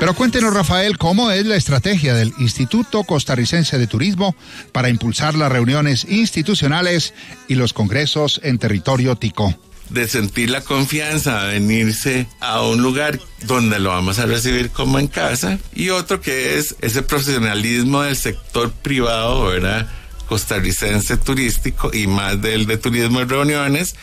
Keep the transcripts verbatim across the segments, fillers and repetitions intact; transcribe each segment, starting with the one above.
Pero cuéntenos, Rafael, ¿cómo es la estrategia del Instituto Costarricense de Turismo para impulsar las reuniones institucionales y los congresos en territorio tico? De sentir la confianza, de venirse a un lugar donde lo vamos a recibir como en casa, y otro que es ese profesionalismo del sector privado, ¿verdad?, costarricense turístico, y más del de turismo y reuniones,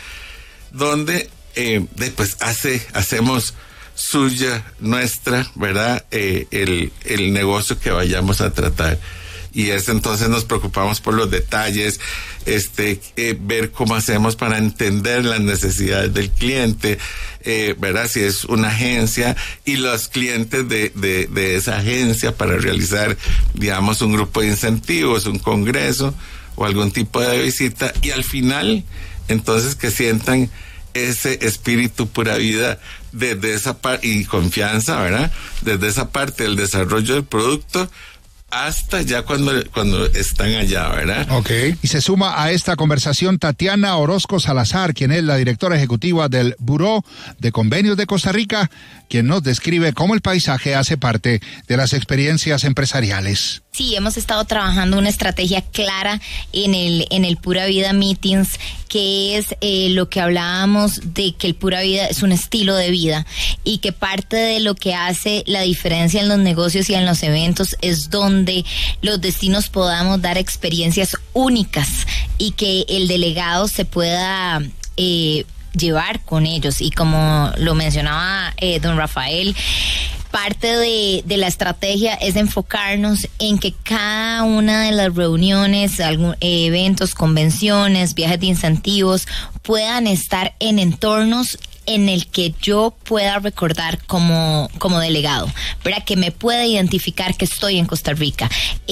donde eh, después hace, hacemos suya, nuestra, ¿verdad?, eh, el, el negocio que vayamos a tratar. Y es entonces nos preocupamos por los detalles, este, eh, ver cómo hacemos para entender las necesidades del cliente, eh, ¿verdad? Si es una agencia, y los clientes de, de, de esa agencia, para realizar, digamos, un grupo de incentivos, un congreso o algún tipo de visita, y al final, entonces, que sientan ese espíritu pura vida desde esa parte, y confianza, ¿verdad?, desde esa parte del desarrollo del producto hasta ya cuando, cuando están allá, ¿verdad? Ok. Y se suma a esta conversación Tatiana Orozco Salazar, quien es la directora ejecutiva del Buró de Convenios de Costa Rica, quien nos describe cómo el paisaje hace parte de las experiencias empresariales. Sí, hemos estado trabajando una estrategia clara en el en el Pura Vida Meetings, que es eh, lo que hablábamos de que el Pura Vida es un estilo de vida, y que parte de lo que hace la diferencia en los negocios y en los eventos es donde los destinos podamos dar experiencias únicas y que el delegado se pueda eh, llevar con ellos. Y como lo mencionaba eh, don Rafael, parte de, de la estrategia es enfocarnos en que cada una de las reuniones, algún, eh, eventos, convenciones, viajes de incentivos puedan estar en entornos en el que yo pueda recordar como, como delegado, ¿verdad? Que me pueda identificar que estoy en Costa Rica.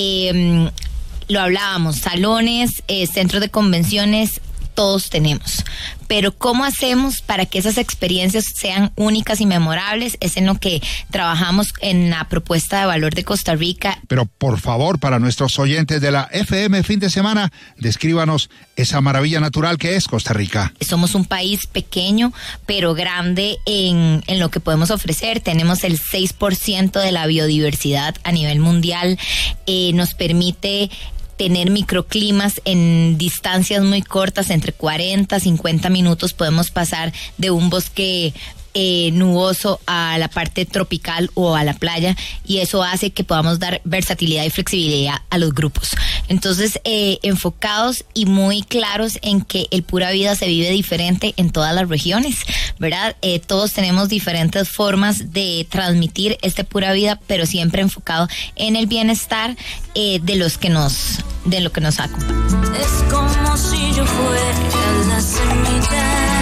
Eh, lo hablábamos, salones, eh, centros de convenciones, todos tenemos, pero ¿cómo hacemos para que esas experiencias sean únicas y memorables? Es en lo que trabajamos en la propuesta de valor de Costa Rica. Pero por favor, para nuestros oyentes de la F M Fin de Semana, descríbanos esa maravilla natural que es Costa Rica. Somos un país pequeño, pero grande en, en lo que podemos ofrecer. Tenemos el seis por ciento de la biodiversidad a nivel mundial. Eh, nos permite tener microclimas en distancias muy cortas, entre cuarenta, cincuenta minutos podemos pasar de un bosque eh, nuboso a la parte tropical o a la playa, y eso hace que podamos dar versatilidad y flexibilidad a los grupos. Entonces, eh, enfocados y muy claros en que el Pura Vida se vive diferente en todas las regiones, ¿verdad? Eh, todos tenemos diferentes formas de transmitir este Pura Vida, pero siempre enfocado en el bienestar eh, de los que nos, de lo que nos acompaña. Es como si yo fuera la semilla.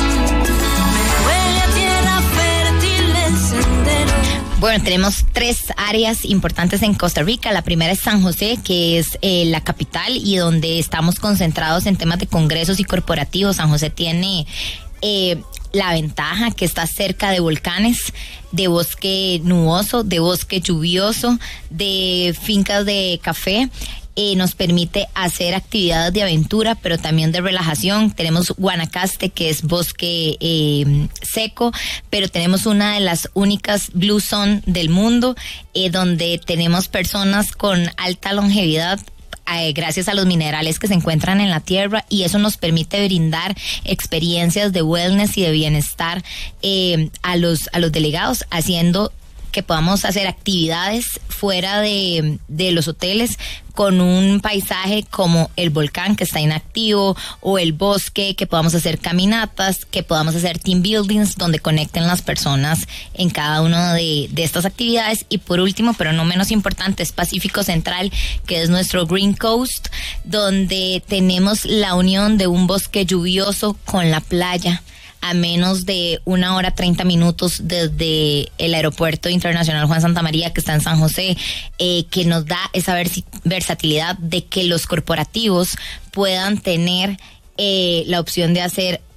Bueno, tenemos tres áreas importantes en Costa Rica. La primera es San José, que es eh, la capital y donde estamos concentrados en temas de congresos y corporativos. San José tiene eh, la ventaja que está cerca de volcanes, de bosque nuboso, de bosque lluvioso, de fincas de café. Eh, nos permite hacer actividades de aventura, pero también de relajación. Tenemos Guanacaste, que es bosque eh, seco, pero tenemos una de las únicas Blue Zone del mundo, eh, donde tenemos personas con alta longevidad eh, gracias a los minerales que se encuentran en la tierra, y eso nos permite brindar experiencias de wellness y de bienestar eh, a los, a los delegados, haciendo que podamos hacer actividades fuera de, de los hoteles con un paisaje como el volcán que está inactivo, o el bosque, que podamos hacer caminatas, que podamos hacer team buildings donde conecten las personas en cada una de, de estas actividades. Y por último, pero no menos importante, es Pacífico Central, que es nuestro Green Coast, donde tenemos la unión de un bosque lluvioso con la playa, a menos de una hora treinta minutos desde el aeropuerto internacional Juan Santamaría, que está en San José, eh, que nos da esa vers- versatilidad de que los corporativos puedan tener eh, la opción de hacer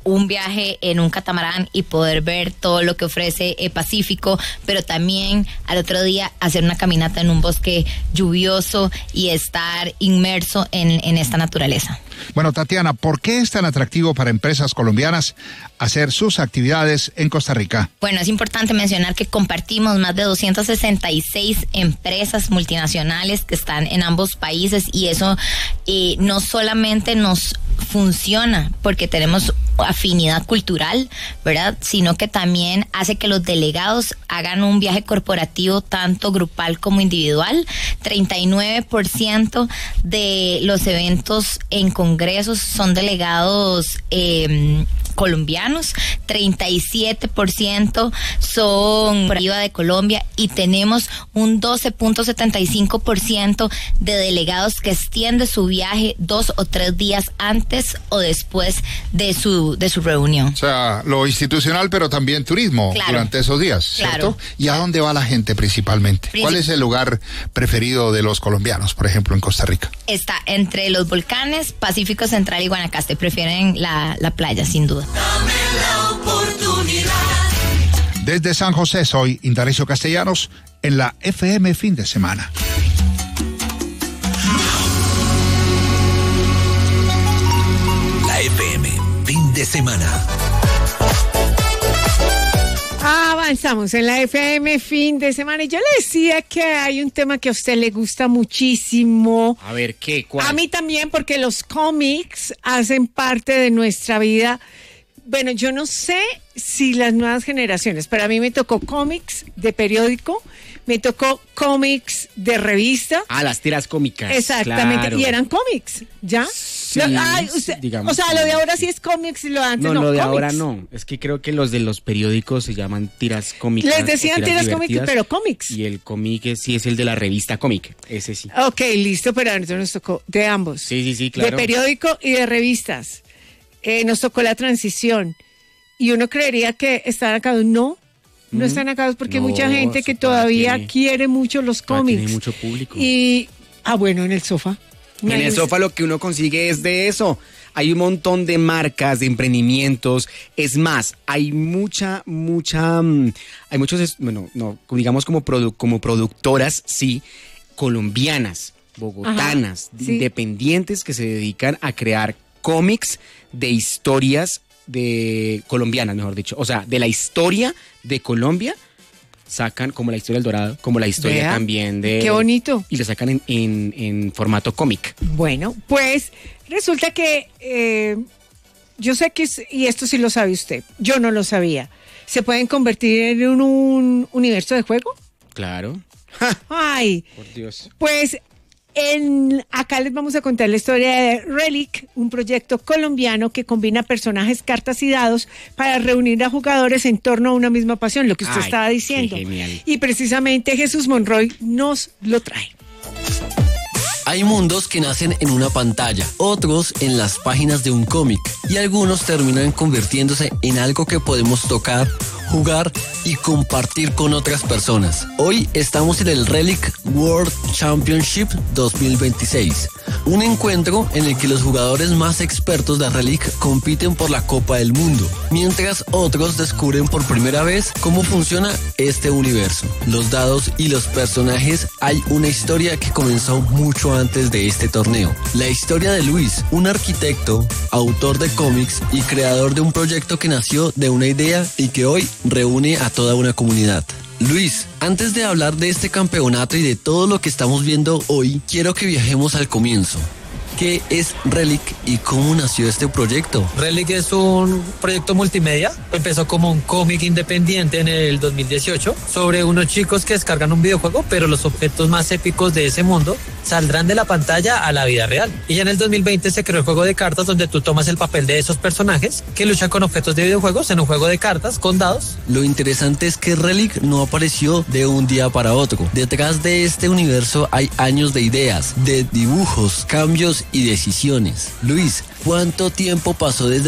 un viaje en un catamarán y poder ver todo lo que ofrece el Pacífico, pero también al otro día hacer una caminata en un bosque lluvioso y estar inmerso en, en esta naturaleza. Bueno, Tatiana, ¿por qué es tan atractivo para empresas colombianas hacer sus actividades en Costa Rica? Bueno, es importante mencionar que compartimos más de doscientas sesenta y seis empresas multinacionales que están en ambos países, y eso eh, no solamente nos funciona porque tenemos afinidad cultural, ¿verdad? Sino que también hace que los delegados hagan un viaje corporativo tanto grupal como individual. treinta y nueve por ciento de los eventos en congresos son delegados eh, colombianos, treinta y siete por ciento son por arriba de Colombia, y tenemos un doce punto setenta y cinco por ciento de delegados que extiende su viaje dos o tres días antes o después de su de su reunión. O sea, lo institucional, pero también turismo, claro, durante esos días, ¿cierto? Claro. ¿Y a dónde va la gente principalmente? Princip- ¿Cuál es el lugar preferido de los colombianos, por ejemplo, en Costa Rica? Está entre los volcanes, Pacífico Central y Guanacaste. Prefieren la, la playa, sin duda. Dame la oportunidad. Desde San José, soy Indalecio Castellanos en la F M Fin de Semana. La F M Fin de Semana. Avanzamos en la F M Fin de Semana, y yo le decía que hay un tema que a usted le gusta muchísimo. A ver, ¿qué? ¿Cuál? A mí también, porque los cómics hacen parte de nuestra vida. Bueno, yo no sé si las nuevas generaciones, pero a mí me tocó cómics de periódico, me tocó cómics de revista. Ah, las tiras cómicas. Exactamente, claro. Y eran cómics, ¿ya? Sí, no, ay, usted, digamos, o sea, lo de ahora sí es cómics y lo de antes no. no, No, lo de cómics. ahora no. Es que creo que los de los periódicos se llaman tiras cómicas. Les decían tiras cómicas, pero cómics. Y el cómic es, sí es el de la revista cómic, ese sí. Ok, listo, pero a nosotros nos tocó de ambos. Sí, sí, sí, claro. De periódico y de revistas. Eh, nos tocó la transición. Y uno creería que están acabados. No, no mm, están acabados porque no, hay mucha gente que todavía tiene, quiere mucho los cómics. Tiene mucho público. Y, ah, bueno, en el sofá. En el sofá lo que uno consigue es de eso. Hay un montón de marcas, de emprendimientos. Es más, hay mucha, mucha, hay muchos, bueno, no, digamos como, produ, como productoras, sí, colombianas, bogotanas, Ajá, sí. independientes que se dedican a crear cómics de historias de colombianas, mejor dicho. O sea, de la historia de Colombia sacan como la historia del Dorado, como la historia Vea, también de... ¡Qué bonito! Y lo sacan en, en, en formato cómic. Bueno, pues resulta que eh, yo sé que, y esto sí lo sabe usted, yo no lo sabía, ¿se pueden convertir en un, un universo de juego? Claro. ¡Ay! Por Dios. Pues... En, acá les vamos a contar la historia de Relic, un proyecto colombiano que combina personajes, cartas y dados para reunir a jugadores en torno a una misma pasión, lo que usted Ay, estaba diciendo. Y precisamente Jesús Monroy nos lo trae. Hay mundos que nacen en una pantalla, otros en las páginas de un cómic, y algunos terminan convirtiéndose en algo que podemos tocar, jugar y compartir con otras personas. Hoy estamos en el Relic World Championship dos mil veintiséis, un encuentro en el que los jugadores más expertos de Relic compiten por la Copa del Mundo, mientras otros descubren por primera vez cómo funciona este universo. Los dados y los personajes, hay una historia que comenzó mucho antes de este torneo. La historia de Luis, un arquitecto, autor de cómics y creador de un proyecto que nació de una idea y que hoy reúne a toda una comunidad. Luis, antes de hablar de este campeonato y de todo lo que estamos viendo hoy, quiero que viajemos al comienzo. ¿Qué es Relic y cómo nació este proyecto? Relic es un proyecto multimedia. Empezó como un cómic independiente en el dos mil dieciocho sobre unos chicos que descargan un videojuego, pero los objetos más épicos de ese mundo saldrán de la pantalla a la vida real. Y ya en el dos mil veinte se creó el juego de cartas donde tú tomas el papel de esos personajes que luchan con objetos de videojuegos en un juego de cartas con dados. Lo interesante es que Relic no apareció de un día para otro. Detrás de este universo hay años de ideas, de dibujos, cambios y decisiones. Luis, ¿cuánto tiempo pasó desde